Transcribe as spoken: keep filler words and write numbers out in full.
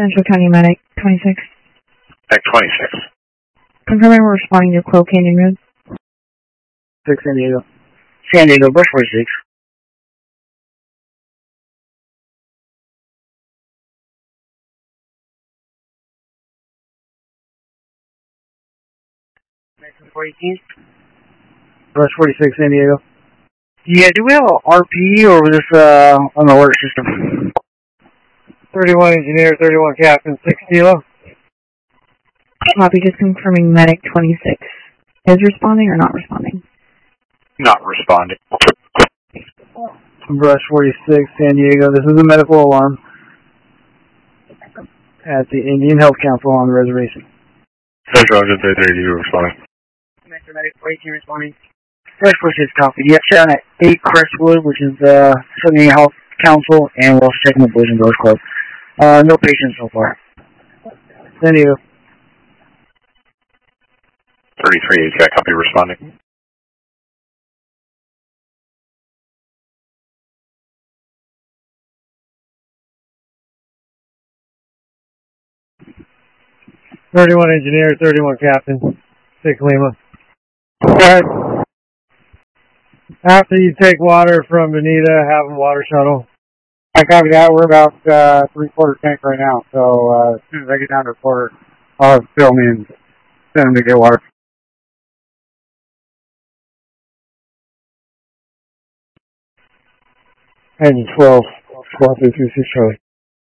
Central County Medic twenty-six. Medic twenty-six. Confirming we're responding to Quill Canyon Road. six San Diego. San Diego, brush forty-six. forty-eight. Brush forty-six, San Diego. Yeah, do we have a R P or was this uh, an alert system? thirty-one engineer, thirty-one captain, six kilo. Copy, just confirming Medic twenty-six. Is responding or not responding? Not responding. Brush forty-six, San Diego. This is a medical alarm at the Indian Health Council on the reservation. Central Roger thirty-three, you responding. Medic forty-two responding. Brush forty-six, copy. Yep, down at eight Crestwood, which is the uh, Indian Health Council, and we're also checking the Boys and Girls Club. Uh, no patients so far. San Diego. thirty-three, H V A C, copy, responding. thirty-one engineer, thirty-one captain, six Lima. Alright. After you take water from Bonita, have them water shuttle. I copy that. We're about uh, three-quarter tank right now, so uh, as soon as I get down to a quarter, I'll have fill me and send them to get water. Engine twelve, squad three three six Charlie.